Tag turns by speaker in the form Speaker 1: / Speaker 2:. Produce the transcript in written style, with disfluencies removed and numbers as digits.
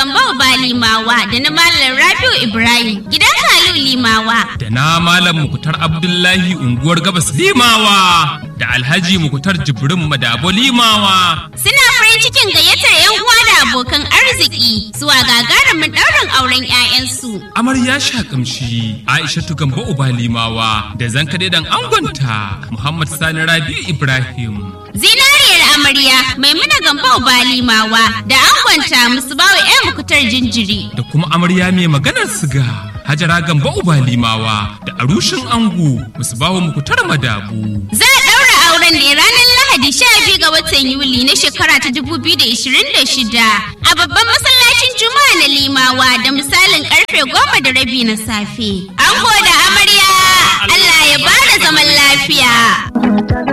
Speaker 1: Gambo Balimawa da na Malam Rabiu Ibrahim gidan Kalu Limawa.
Speaker 2: Da na Malam Mukutar Abdullahi unguwar Gabas Limawa. Da Alhaji Mukutar Jibrin Madabo Limawa.
Speaker 1: Suna farin cikin gayyatar 'yan uwa da abokan arziki zuwa gagarumin ɗaurin auren 'ya'yansu.
Speaker 2: Amarya Shakamshi Aishatu Gambo Balimawa da Zankade dan angonta Muhammad Sani Rabiu Ibrahim.
Speaker 1: Zinariyar amarya Maimuna Gambo Balimawa da angonta Musbawu Mukutar Jinjiri.
Speaker 2: Da kuma amarya mai maganar siga Hajara Gambo Balimawa da arushin ango Musbawu Mukutar Madabu.
Speaker 1: Za a ɗaura auren ne ranar Lahadi 12 ga watan Yuli na shekara ta 2026 a babban masallacin Juma'a na Limawa da misalin karfe 10:30 na safe. Ango da amarya Allah ya bada zaman lafiya.